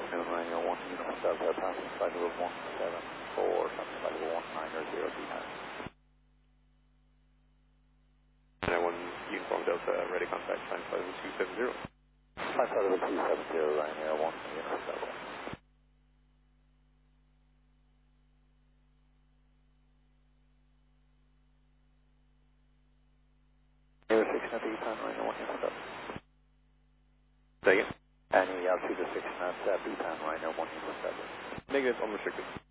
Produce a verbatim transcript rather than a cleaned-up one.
afternoon, Ryanair one, Uniform Delta, passing flight level one seven four, something flight level one nine zero T nine. Ryanair one, Uniform Delta, ready contact, flight level two seven zero. Flight level two seven zero, Ryanair one, Uniform Delta. Air six nine T pan, Ryanair one, Uniform Delta. Say again? Any altitude six nine, B pan, Ryanair one, Uniform Delta. Negative, unrestricted.